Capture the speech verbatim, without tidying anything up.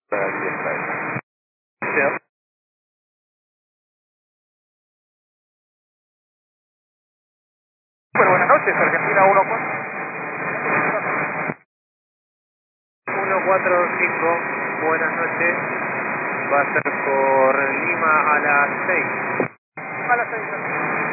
Aquí está. Sí. Bueno, buenas noches, Argentina uno cuatro cinco, buenas noches, va a ser por Lima a las seis. A las seis.